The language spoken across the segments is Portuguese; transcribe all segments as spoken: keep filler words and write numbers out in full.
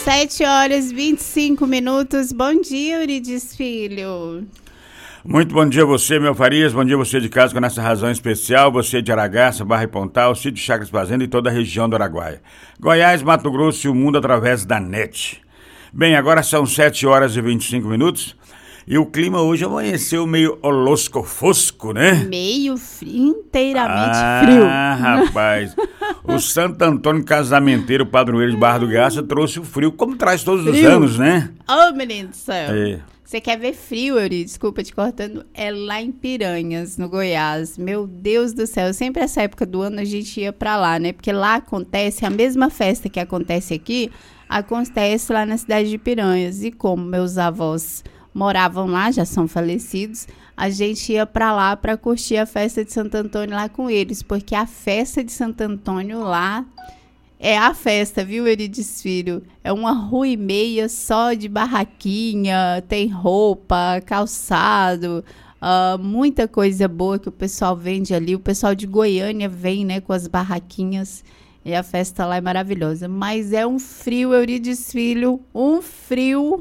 sete horas e vinte e cinco minutos. Bom dia, Euridice Filho. Muito bom dia a você, meu Farias. Bom dia a você de casa com essa razão especial. Você de Aragaça, Barra e Pontal, Sítio Chacras Fazenda e toda a região do Araguaia. Goiás, Mato Grosso e o mundo através da net. Bem, agora são sete horas e vinte e cinco minutos. E o clima hoje amanheceu meio olosco-fosco, né? Meio frio, inteiramente ah, frio. Ah, rapaz. O Santo Antônio Casamenteiro, padroeiro de Barra do Garça, trouxe o frio, como traz todos frio. os anos, né? Ô, oh, menino do céu. É. Você quer ver frio, Euri? Desculpa te cortando. É lá em Piranhas, no Goiás. Meu Deus do céu. Sempre essa época do ano a gente ia pra lá, né? Porque lá acontece a mesma festa que acontece aqui, acontece lá na cidade de Piranhas. E como meus avós moravam lá, já são falecidos, a gente ia pra lá pra curtir a festa de Santo Antônio lá com eles, porque a festa de Santo Antônio lá é a festa, viu, Euridice Filho? É uma rua e meia só de barraquinha, tem roupa, calçado, uh, muita coisa boa que o pessoal vende ali. O pessoal de Goiânia vem, né, com as barraquinhas, e a festa lá é maravilhosa. Mas é um frio, Euridice Filho, um frio.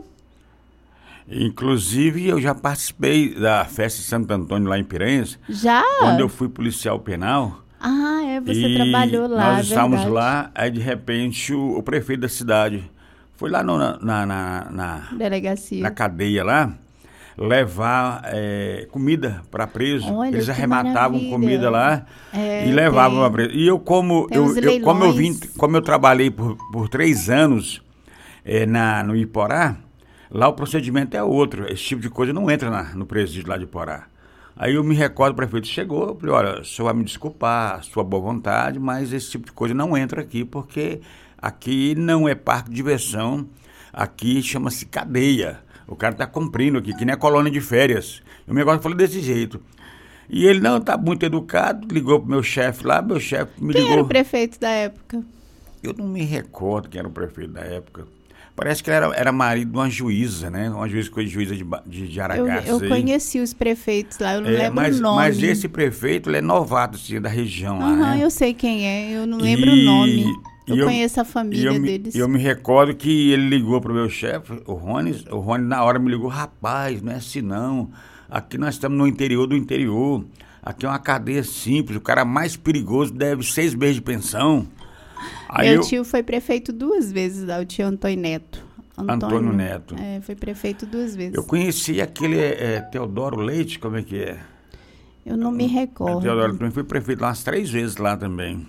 Inclusive, eu já participei da festa de Santo Antônio lá em Piranhas. Já? Quando eu fui policial penal. Ah, é, você trabalhou lá, nós estávamos verdade. lá, aí de repente o, o prefeito da cidade foi lá no, na, na, na, na delegacia, na cadeia lá, levar é, comida para preso. Olha, eles arrematavam maravilha. comida lá é, e levavam para preso. E eu, como eu, eu, como eu vim, como eu trabalhei por, por três anos é, na, no Iporá, lá o procedimento é outro. Esse tipo de coisa não entra na, no presídio lá de Iporá. Aí eu me recordo, o prefeito chegou, eu falei, olha, o senhor vai me desculpar, sua boa vontade, mas esse tipo de coisa não entra aqui, porque aqui não é parque de diversão, aqui chama-se cadeia. O cara está cumprindo aqui, que nem a colônia de férias. E o negócio falou desse jeito. E ele, não, tá muito educado, ligou pro meu chefe lá, meu chefe me quem ligou. Quem era o prefeito da época? Eu não me recordo quem era o prefeito da época. Parece que ele era, era marido de uma juíza, né? Uma juíza, coisa de juíza de, de, de Aragaça. Eu, eu conheci os prefeitos lá, eu não é, lembro mas, o nome. Mas esse prefeito, ele é novato, assim, da região Aham, lá, né? eu sei quem é, eu não lembro e, o nome. Eu, eu conheço a família eu deles. Me, eu me recordo que ele ligou pro meu chefe, o Rony, o Rony na hora me ligou, rapaz, não é assim não, aqui nós estamos no interior do interior, aqui é uma cadeia simples, o cara mais perigoso deve seis meses de pensão. Aí meu eu, tio foi prefeito duas vezes lá, o tio Antônio Neto. Antônio, Antônio Neto. É, foi prefeito duas vezes. Eu conheci aquele é, Teodoro Leite, como é que é? Eu não me recordo. Teodoro também foi prefeito lá umas três vezes lá também.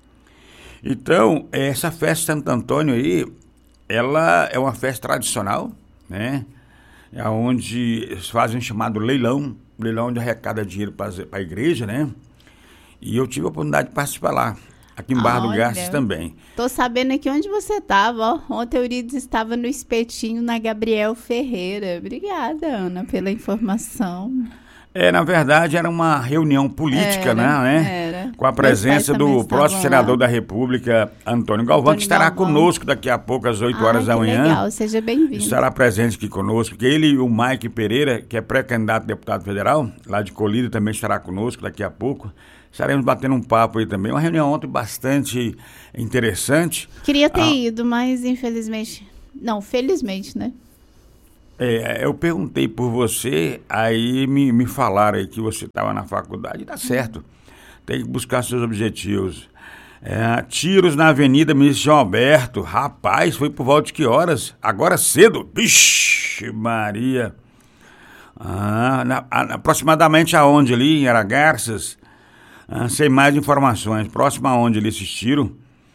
Então, essa festa Santo Antônio aí, ela é uma festa tradicional, né? É onde eles fazem um chamado leilão, leilão onde arrecada dinheiro para a igreja, né? E eu tive a oportunidade de participar lá. Aqui em Barra do Garças também. Tô sabendo aqui onde você estava, ó. Ontem o Euridice estava no espetinho na Gabriel Ferreira. Obrigada, Ana, pela informação. É, na verdade, era uma reunião política, era, né? Era. Com a presença do próximo senador lá. da República, Antônio Galvão, Antônio que estará Galvão. conosco daqui a pouco, às oito horas ah, da manhã. Legal, seja bem-vindo. Estará presente aqui conosco, porque ele e o Mike Pereira, que é pré-candidato a deputado federal, lá de Colíder, também estará conosco daqui a pouco. Estaremos batendo um papo aí também. Uma reunião ontem bastante interessante. Queria ter ah, ido, mas infelizmente... Não, felizmente, né? É, eu perguntei por você, aí me, me falaram aí que você estava na faculdade. E tá certo. Tem que buscar seus objetivos. É, tiros na Avenida Ministro João Alberto. Rapaz, foi por volta de que horas? Agora cedo. Vixe, Maria. Ah, na, a, aproximadamente aonde ali? Em Aragarças? Ah, sem mais informações. Próximo aonde eles assistiram?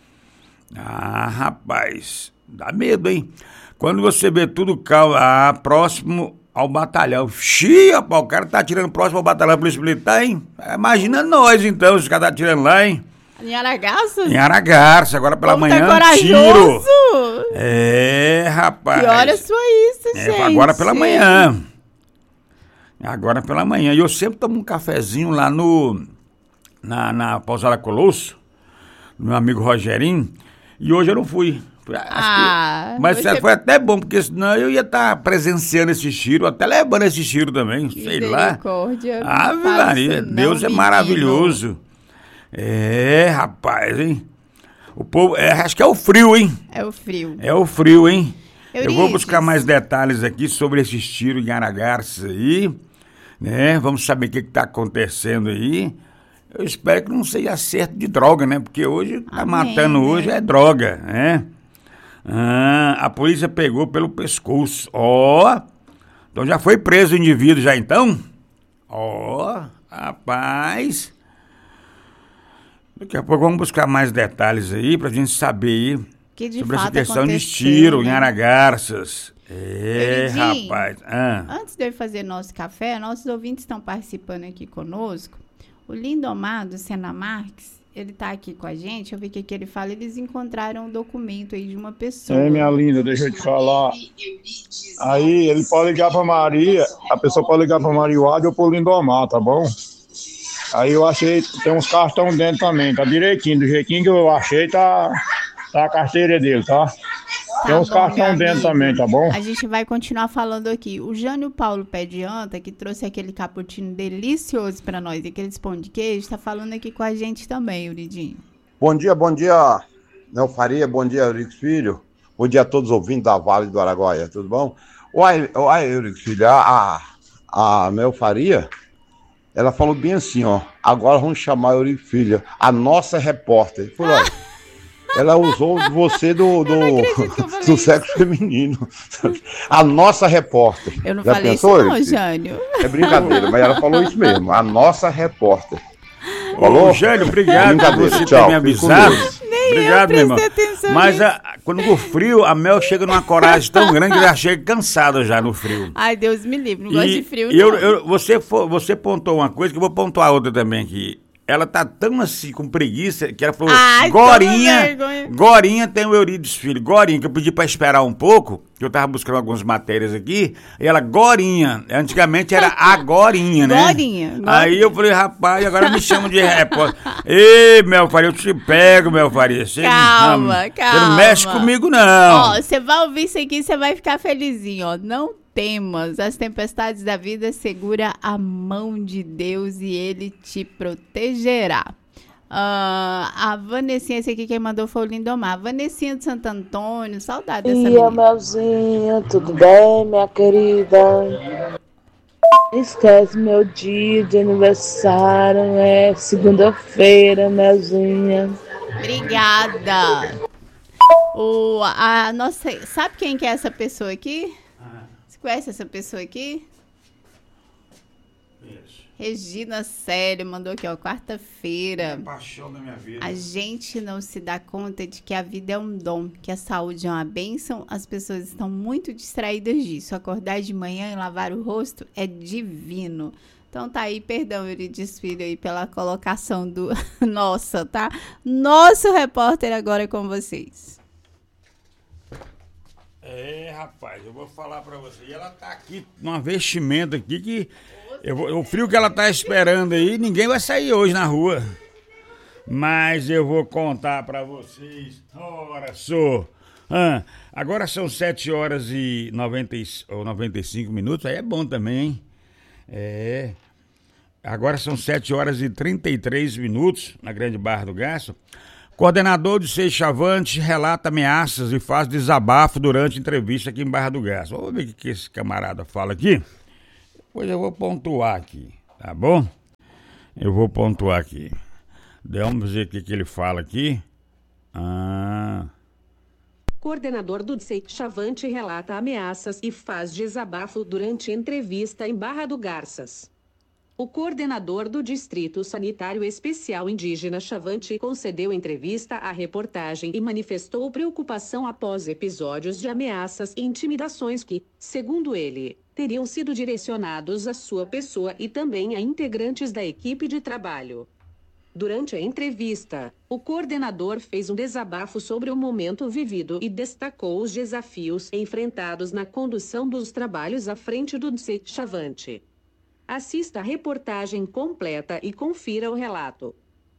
Ah, rapaz, dá medo, hein? Quando você vê tudo calmo, ah, próximo ao batalhão. Xii, rapaz, o cara tá atirando próximo ao batalhão da Polícia Militar, hein? Imagina nós, então, se o cara tá atirando lá, hein? Em Aragarça? Em Aragarça, agora pela Como manhã, tá corajoso. tiro. É, rapaz. Que horas foi isso, é, gente? Agora pela manhã. Agora pela manhã. E eu sempre tomo um cafezinho lá no... Na, na Pousada Colosso, meu amigo Rogerinho, e hoje eu não fui. fui ah, que, mas você... foi até bom, porque senão eu ia estar tá presenciando esse tiro, até levando esse tiro também, sei lá. Ave Maria, Deus é maravilhoso. É, rapaz, hein? O povo, é, acho que é o frio, hein? É o frio. É o frio, hein? Eurides. Eu vou buscar mais detalhes aqui sobre esses tiros em Aragarças aí, né? Vamos saber o que está acontecendo aí. Eu espero que não seja acerto de droga, né? Porque hoje tá Amém, matando né? hoje é droga, né? Ah, a polícia pegou pelo pescoço. Ó, oh, então já foi preso o indivíduo já então? Ó, oh, rapaz. Daqui a pouco vamos buscar mais detalhes aí pra gente saber aí que de sobre fato essa questão de aconteceu, tiro né? em Aragarças. É, Euridinho, rapaz. Ah. Antes de eu fazer nosso café, nossos ouvintes estão participando aqui conosco. O Lindomar do Sena Marques, ele tá aqui com a gente. Eu vi que aqui ele fala, eles encontraram um documento aí de uma pessoa. É, minha linda, deixa eu te falar. Aí ele pode ligar pra Maria, a pessoa pode ligar pra Maria Wade ou pro Lindomar, tá bom? Aí eu achei, tem uns cartão dentro também, tá direitinho, do jeitinho que eu achei, tá, tá a carteira dele, tá? Tem uns Tá bom, cartão meu dentro amigo. também, tá bom? A gente vai continuar falando aqui. O Jânio Paulo Pé de Anta, que trouxe aquele cappuccino delicioso pra nós, aqueles pão de queijo, tá falando aqui com a gente também, Euridinho. Bom dia, bom dia, Nel Faria, bom dia, Eurico Filho. Bom dia a todos os ouvintes da Vale do Araguaia, tudo bom? Uai, uai Eurico Filho, a, a, a Nel Faria, ela falou bem assim, ó, agora vamos chamar a Eurico Filho, a nossa repórter. Falou, olha, ela usou você do, do, do sexo feminino. A nossa repórter. Eu não Já falei pensou, isso não, Eurico? Jânio. É brincadeira, mas ela falou isso mesmo, a nossa repórter. Falou? Ô, Jânio, obrigado por você Tchau, ter me fique com avisado. Deus. Obrigado, meu irmão. prestei atenção Mas nisso. a, quando o frio, a Mel chega numa coragem tão grande que ela chega cansada já no frio. Ai, Deus me livre, não gosto de frio, e eu, não. eu- você, fo- você pontuou uma coisa que eu vou pontuar outra também aqui. Ela tá tão assim, com preguiça, que ela falou, Ai, toma Gorinha, vergonha. Gorinha tem o Eurides Filho. Gorinha, que eu pedi pra esperar um pouco, que eu tava buscando algumas matérias aqui, e ela, Gorinha, antigamente era Agorinha, né? Gorinha, Gorinha. Aí eu falei, rapaz, agora me chamam de repórter. Ei, Mel Faria, eu te pego, Mel Faria. Você Calma, não, calma. Você não mexe comigo, não. Ó, você vai ouvir isso aqui e você vai ficar felizinho, ó. Não temas, as tempestades da vida segura a mão de Deus e Ele te protegerá. Ah, a Vanessinha, esse aqui quem mandou foi o Lindomar. Vanessinha de Santo Antônio, saudade dessa E a menina. Melzinha, tudo bem, minha querida? Esquece meu dia de aniversário, é segunda-feira, Melzinha. Obrigada. O, a nossa, sabe quem que é essa pessoa aqui? Você conhece essa pessoa aqui? Regina Célio mandou aqui, ó, quarta-feira. Paixão da minha vida. A gente não se dá conta de que a vida é um dom, que a saúde é uma bênção. As pessoas estão muito distraídas disso. Acordar de manhã e lavar o rosto é divino. Então tá aí, perdão, Eurides Filho, aí pela colocação do nossa, tá? Nosso repórter agora é com vocês. É, rapaz, eu vou falar pra você. E ela tá aqui numa vestimenta aqui que eu vou- o frio que ela tá esperando aí, ninguém vai sair hoje na rua. Mas eu vou contar pra vocês. Ora, sou. Ah, agora são sete horas e noventa e- ou noventa e cinco minutos, aí é bom também, hein? É. Agora são sete horas e trinta e três minutos na Grande Barra do Garça. Coordenador de Seixavante relata ameaças e faz desabafo durante entrevista aqui em Barra do Garça. Vamos ver o que que esse camarada fala aqui. Depois eu vou pontuar aqui, tá bom? Eu vou pontuar aqui. Vamos ver o que que ele fala aqui. Ah... Coordenador do Seixavante relata ameaças e faz desabafo durante entrevista em Barra do Garças. O coordenador do Distrito Sanitário Especial Indígena Chavante concedeu entrevista à reportagem e manifestou preocupação após episódios de ameaças e intimidações que, segundo ele, teriam sido direcionados à sua pessoa e também a integrantes da equipe de trabalho. Durante a entrevista, o coordenador fez um desabafo sobre o momento vivido e destacou os desafios enfrentados na condução dos trabalhos à frente do Seixavante. Assista a reportagem completa e confira o relato.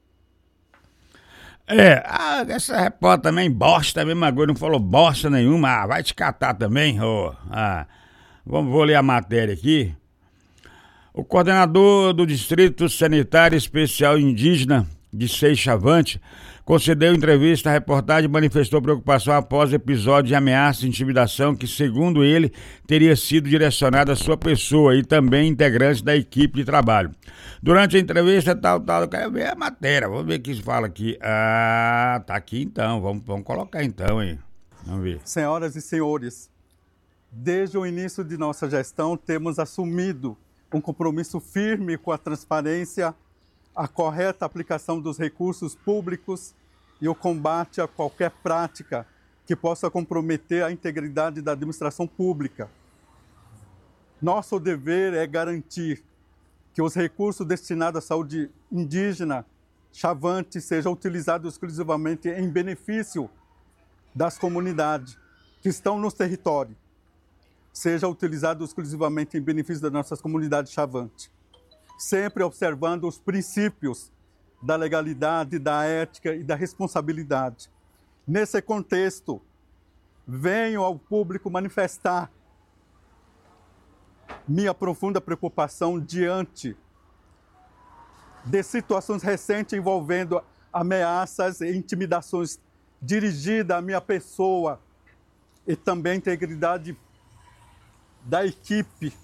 É, ah, essa repórter também bosta mesmo, agora não falou bosta nenhuma, ah, vai te catar também, ô. Ah, vamos, vou ler a matéria aqui. O coordenador do Distrito Sanitário Especial Indígena de Seixavante concedeu entrevista à reportagem e manifestou preocupação após episódio de ameaça e intimidação que, segundo ele, teria sido direcionado à sua pessoa e também integrantes da equipe de trabalho. Durante a entrevista, tal, tal, eu quero ver a matéria, vamos ver o que se fala aqui. Ah, tá aqui então, vamos, vamos colocar então aí. Vamos ver. Senhoras e senhores, desde o início de nossa gestão, temos assumido um compromisso firme com a transparência, a correta aplicação dos recursos públicos e o combate a qualquer prática que possa comprometer a integridade da administração pública. Nosso dever é garantir que os recursos destinados à saúde indígena Chavante sejam utilizados exclusivamente em benefício das comunidades que estão nos territórios, seja utilizado exclusivamente em benefício das nossas comunidades Chavante, sempre observando os princípios da legalidade, da ética e da responsabilidade. Nesse contexto, venho ao público manifestar minha profunda preocupação diante de situações recentes envolvendo ameaças e intimidações dirigidas à minha pessoa e também à integridade da equipe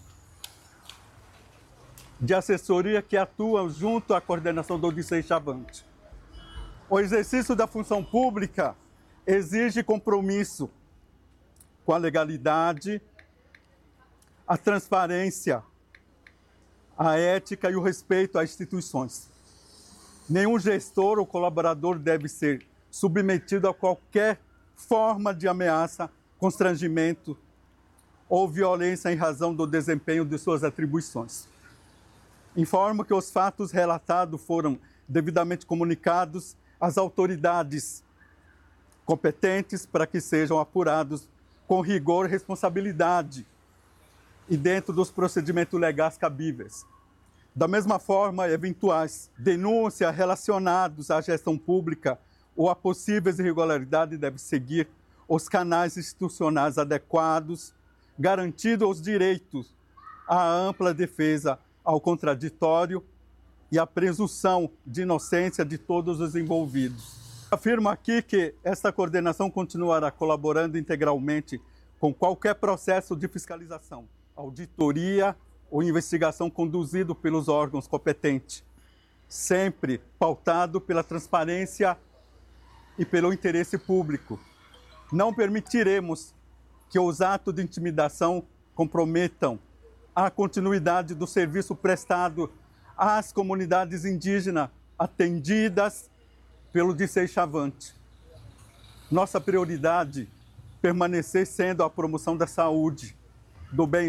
de assessoria que atua junto à coordenação do Odissei Chavante. O exercício da função pública exige compromisso com a legalidade, a transparência, a ética e o respeito às instituições. Nenhum gestor ou colaborador deve ser submetido a qualquer forma de ameaça, constrangimento ou violência em razão do desempenho de suas atribuições. Informo que os fatos relatados foram devidamente comunicados às autoridades competentes para que sejam apurados com rigor e responsabilidade e dentro dos procedimentos legais cabíveis. Da mesma forma, eventuais denúncias relacionadas à gestão pública ou a possíveis irregularidades devem seguir os canais institucionais adequados, garantindo os direitos à ampla defesa ao contraditório e à presunção de inocência de todos os envolvidos. Afirmo aqui que esta coordenação continuará colaborando integralmente com qualquer processo de fiscalização, auditoria ou investigação conduzido pelos órgãos competentes, sempre pautado pela transparência e pelo interesse público. Não permitiremos que os atos de intimidação comprometam a continuidade do serviço prestado às comunidades indígenas atendidas pelo Odissei Chavante. Nossa prioridade permanecer sendo a promoção da saúde, do bem